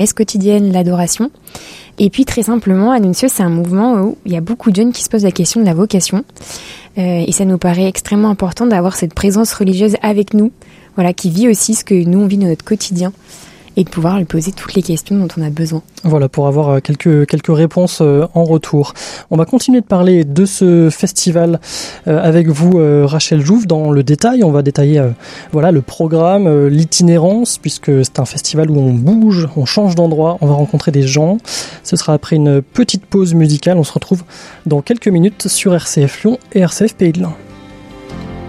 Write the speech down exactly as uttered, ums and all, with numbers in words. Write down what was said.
messe quotidienne, l'adoration. Et puis très simplement, Annuncios, c'est un mouvement où il y a beaucoup de jeunes qui se posent la question de la vocation. Euh, et ça nous paraît extrêmement important d'avoir cette présence religieuse avec nous, voilà, qui vit aussi ce que nous on vit dans notre quotidien. Et de pouvoir lui poser toutes les questions dont on a besoin. Voilà, pour avoir quelques, quelques réponses en retour. On va continuer de parler de ce festival avec vous, Rachel Jouve, dans le détail. On va détailler voilà, le programme, l'itinérance, puisque c'est un festival où on bouge, on change d'endroit, on va rencontrer des gens. Ce sera après une petite pause musicale. On se retrouve dans quelques minutes sur R C F Lyon et R C F Pays de l'Ain.